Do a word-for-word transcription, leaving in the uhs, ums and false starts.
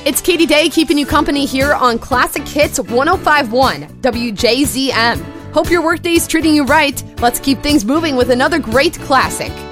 It's Katie Day keeping you company here on Classic Hits one oh five point one W J Z M. Hope your workday's treating you right. Let's keep things moving with another great classic.